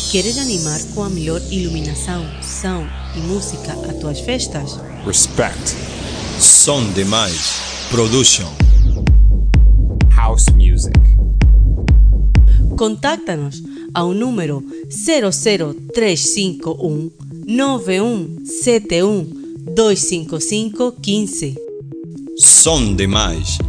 Queres animar com a melhor iluminação, som e música as tuas festas? Respect. Som demais. Production. House music. Contacta-nos ao número 00351 9171 255 15. Som demais.